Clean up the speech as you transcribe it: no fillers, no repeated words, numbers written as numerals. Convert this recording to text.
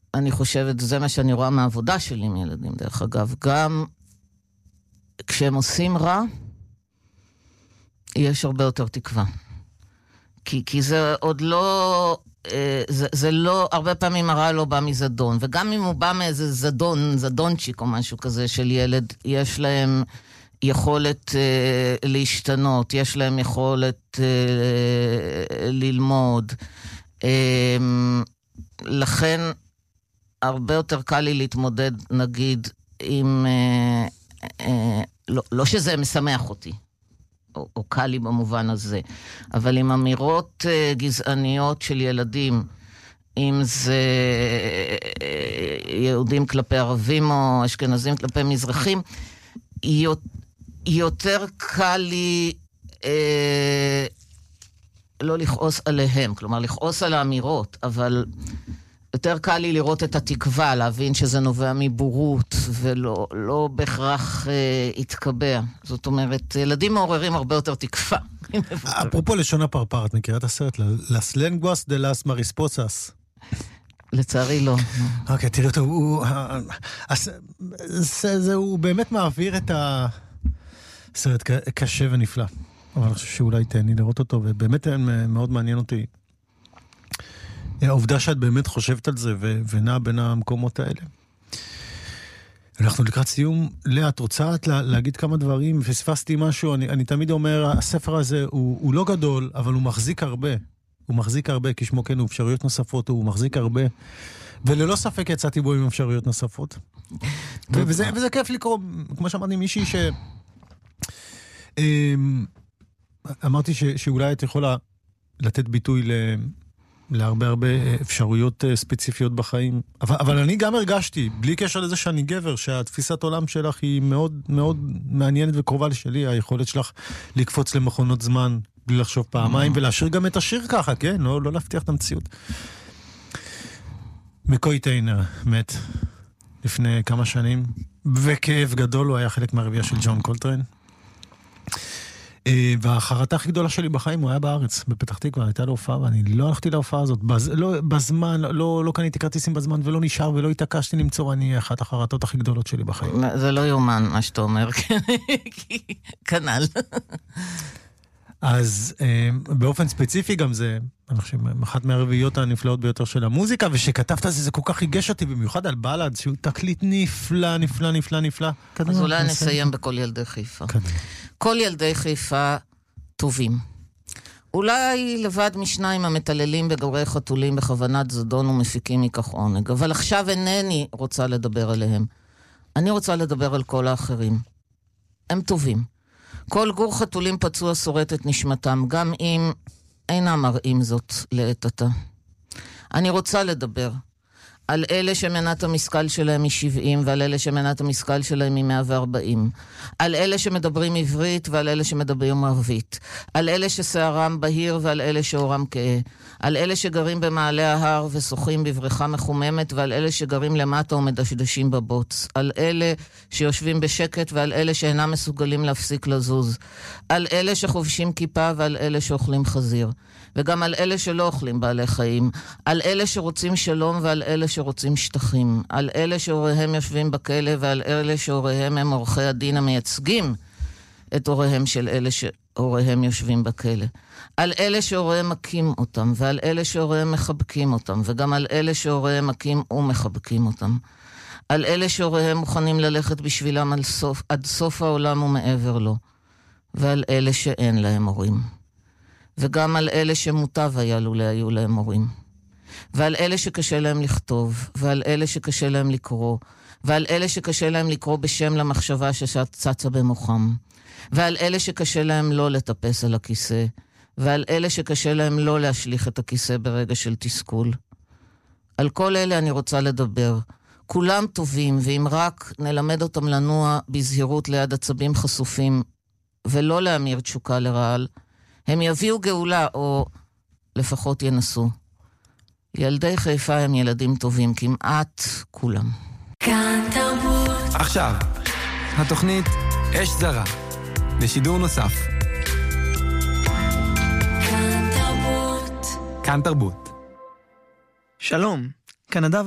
אני חושבת, זה מה שאני רואה מהעבודה שלי עם ילדים, דרך אגב, גם כשהם עושים רע, יש הרבה יותר תקווה. כי זה עוד לא, זה לא, הרבה פעמים הרע לא בא מזדון, וגם אם הוא בא מאיזה זדונצ'יק או משהו כזה של ילד, יש להם יכולת להשתנות, יש להם יכולת ללמוד. לכן הרבה יותר קל לי להתמודד, נגיד, עם, לא שזה משמח אותי, או קל לי במובן הזה, אבל עם אמירות גזעניות של ילדים, אם זה יהודים כלפי ערבים או אשכנזים כלפי מזרחים, יותר קל לי לא לכעוס עליהם, כלומר לכעוס על האמירות, אבל יותר קל לי לראות את התקווה, להבין שזה נובע מבורות, ולא בהכרח יתקבע. זאת אומרת, ילדים מעוררים הרבה יותר תקווה. אפרופו לשון הפרפר, את מכירה את הסרט? Las lenguas de las mariposas. לצערי לא. אוקיי, תראי אותו, הוא באמת מעביר את הסרט קשה ונפלא. אבל אני חושב שאולי תהני לראות אותו, ובאמת מאוד מעניין אותי. העובדה שאת באמת חושבת על זה, ונע בין המקומות האלה. אנחנו לקראת סיום. לאה, את רוצה להגיד כמה דברים? פספסתי משהו, אני תמיד אומר, הספר הזה הוא לא גדול, אבל הוא מחזיק הרבה. הוא מחזיק הרבה, כשמו כן, הוא אפשרויות נוספות, הוא מחזיק הרבה. וללא ספק יצאתי בו עם אפשרויות נוספות. וזה כיף לקרוא, כמו שאמרתי, מישהי אמרתי שאולי את יכולה לתת ביטוי להרבה אפשרויות ספציפיות בחיים. אבל אני גם הרגשתי, בלי קשר לזה שאני גבר, שהתפיסת עולם שלך היא מאוד מאוד מעניינת וקרובה לשלי, היכולת שלך לקפוץ למכונות זמן, בלי לחשוב פעמיים, ולהשאיר גם את השיר ככה, כן? לא להבטיח את המציאות. מקוי טיינר מת לפני כמה שנים, וכאב גדול, הוא היה חלק מהרביעה של ג'ון קולטריין. והחרטה הכי גדולה שלי בחיים, הוא היה בארץ, בפתח תקווה, הייתה לו הופעה, ואני לא הלכתי להופעה הזאת, בזמן, לא קניתי כרטיסים בזמן, ולא נשאר, ולא התעקשתי למצוא, אני אחת החרטות הכי גדולות שלי בחיים. זה לא יומן, מה שאתה אומר, כנ"ל. אז באופן ספציפי גם זה, אני חושב, אחת מהרביעיות הנפלאות ביותר של המוזיקה, ושכתבת על זה כל כך ריגש אותי, במיוחד על בלד, שהוא תקליט נפלא. אז אולי נסיים בכל ילדי חיפה. כל ילדי חיפה טובים. אולי לבד משניים המטללים בגורי חתולים בכוונת זדון ומפיקים מכך עונג, אבל עכשיו אינני רוצה לדבר עליהם. אני רוצה לדבר על כל האחרים. הם טובים. כל גור חתולים פצוע שורט את נשמתם, גם אם אינם מראים זאת לעת עתה. אני רוצה לדבר על אלה שמנת המשכל שלהם היא 70, ועל אלה שמנת המשכל שלהם היא 140. על אלה שמדברים עברית ועל אלה שמדברים ערבית. על אלה ששערם בהיר ועל אלה שאורם כהה. על אלה שגרים במעלה ההר ושוחים בבריכה מחוממת, ועל אלה שגרים למטה ומדשדשים בבוץ. על אלה שיושבים בשקט ועל אלה שאינם מסוגלים להפסיק לזוז. על אלה שחובשים כיפה ועל אלה שאוכלים חזיר. וגם על אלה שלא אוכלים בעלי חיים, על אלה שרוצים שלום ועל אלה שרוצים שטחים, על אלה שהוריהם יושבים בכלא ועל אלה שהוריהם הם עורכי הדין המייצגים את הוריהם של אלה שהוריהם יושבים בכלא, על אלה שהוריהם מכים אותם ועל אלה שהוריהם מחבקים אותם, וגם על אלה שהוריהם מכים ומחבקים אותם, על אלה שהוריהם מוכנים ללכת בשבילם עד סוף העולם ומעבר לו, ועל אלה שאין להם הורים. וגם על אלה שמוטב היו להם הורים. ועל אלה שקשה להם לכתוב, ועל אלה שקשה להם לקרוא, ועל אלה שקשה להם לקרוא בשם למחשבה שצצה במוחם, ועל אלה שקשה להם לא לטפס על הכיסא, ועל אלה שקשה להם לא להשליך את הכיסא ברגע של תסכול. על כל אלה אני רוצה לדבר. כולם טובים, ואם רק נלמד אותם לנוע בזהירות ליד עצבים חשופים, ולא להמיר תשוקה לרעל, הם יביאו גאולה, או לפחות ינסו. ילדי חיפה הם ילדים טובים, כמעט כולם. כאן תרבות. עכשיו, התוכנית אש זרה, בשידור נוסף. כאן תרבות. כאן תרבות. שלום, קנדה